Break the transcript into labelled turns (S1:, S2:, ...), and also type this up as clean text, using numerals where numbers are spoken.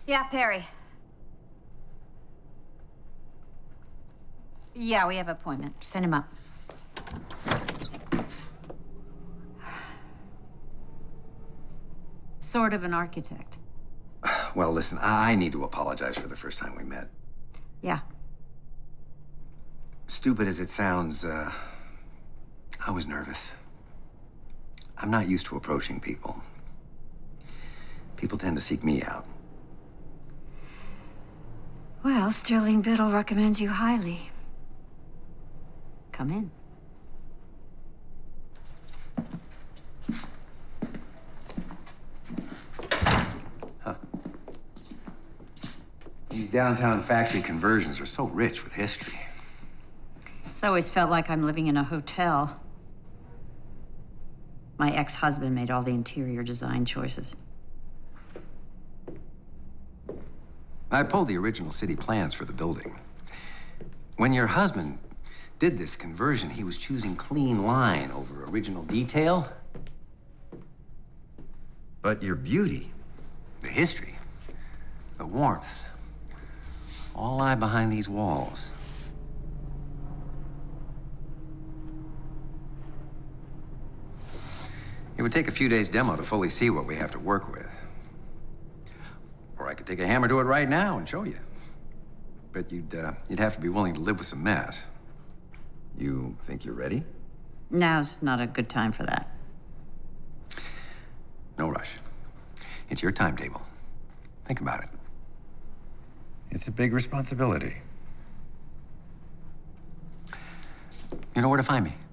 S1: Yeah, Perry. Yeah, we have an appointment. Send him up. Sort of an architect.
S2: Well, listen, I need to apologize for the first time we met.
S1: Yeah.
S2: Stupid as it sounds, I was nervous. I'm not used to approaching people. People tend to seek me out.
S1: Well, Sterling Biddle recommends you highly. Come in.
S2: Huh. These downtown factory conversions are so rich with history.
S1: It's always felt like I'm living in a hotel. My ex-husband made all the interior design choices.
S2: I pulled the original city plans for the building. When your husband did this conversion, he was choosing clean line over original detail. But your beauty, the history, the warmth, all lie behind these walls. It would take a few days demo to fully see what we have to work with. Or I could take a hammer to it right now and show you. But you'd have to be willing to live with some mess. You think you're ready?
S1: Now's not a good time for that.
S2: No rush. It's your timetable. Think about it. It's a big responsibility. You know where to find me.